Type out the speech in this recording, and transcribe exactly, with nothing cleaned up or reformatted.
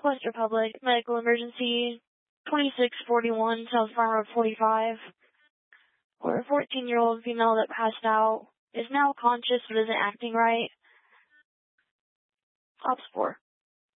West Republic, medical emergency, twenty-six forty-one South Farm Road forty-five, where a fourteen-year-old female that passed out is now conscious but isn't acting right. Ops four.